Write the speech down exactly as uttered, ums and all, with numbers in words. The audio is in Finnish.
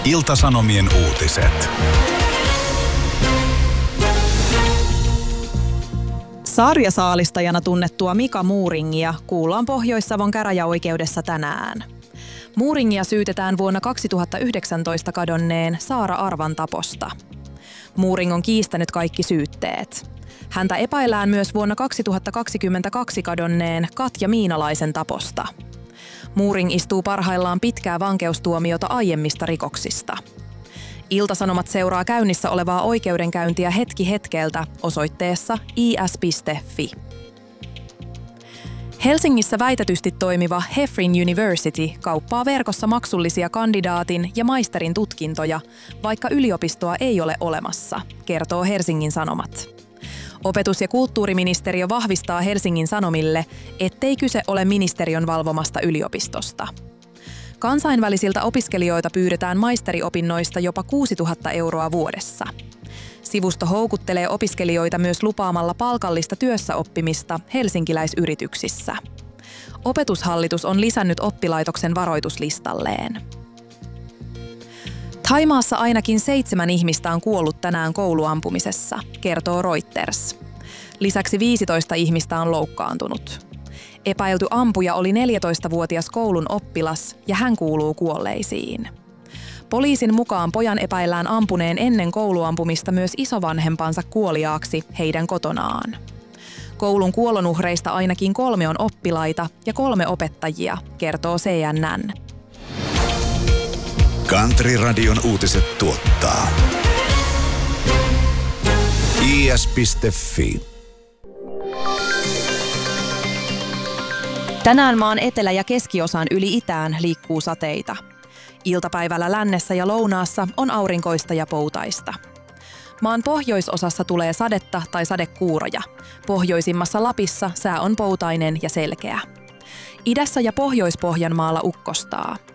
Ilta-Sanomien uutiset. Sarjasaalistajana tunnettua Mika Muuringia kuullaan Pohjois-Savon käräjäoikeudessa tänään. Muuringia syytetään vuonna kaksituhattayhdeksäntoista kadonneen Saara Arvan taposta. Muuring on kiistänyt kaikki syytteet. Häntä epäillään myös vuonna kaksituhattakaksikymmentäkaksi kadonneen Katja Miinalaisen taposta. Muuring istuu parhaillaan pitkää vankeustuomiota aiemmista rikoksista. Ilta-Sanomat seuraa käynnissä olevaa oikeudenkäyntiä hetki hetkeltä osoitteessa i s piste f i. Helsingissä väitetysti toimiva Hefrin University kauppaa verkossa maksullisia kandidaatin ja maisterin tutkintoja, vaikka yliopistoa ei ole olemassa, kertoo Helsingin Sanomat. Opetus- ja kulttuuriministeriö vahvistaa Helsingin Sanomille, ettei kyse ole ministeriön valvomasta yliopistosta. Kansainvälisiltä opiskelijoilta pyydetään maisteriopinnoista jopa kuusituhatta euroa vuodessa. Sivusto houkuttelee opiskelijoita myös lupaamalla palkallista työssäoppimista helsinkiläisyrityksissä. Opetushallitus on lisännyt oppilaitoksen varoituslistalleen. Thaimaassa ainakin seitsemän ihmistä on kuollut tänään kouluampumisessa, kertoo Reuters. Lisäksi viisitoista ihmistä on loukkaantunut. Epäilty ampuja oli neljätoistavuotias koulun oppilas ja hän kuuluu kuolleisiin. Poliisin mukaan pojan epäillään ampuneen ennen kouluampumista myös isovanhempansa kuoliaaksi heidän kotonaan. Koulun kuolonuhreista ainakin kolme on oppilaita ja kolme opettajia, kertoo C N N. Country Radion uutiset tuottaa i s piste f i. Tänään maan etelä- ja keskiosan yli itään liikkuu sateita. Iltapäivällä lännessä ja lounaassa on aurinkoista ja poutaista. Maan pohjoisosassa tulee sadetta tai sadekuuroja. Pohjoisimmassa Lapissa sää on poutainen ja selkeä. Idässä ja Pohjois-Pohjanmaalla ukkostaa.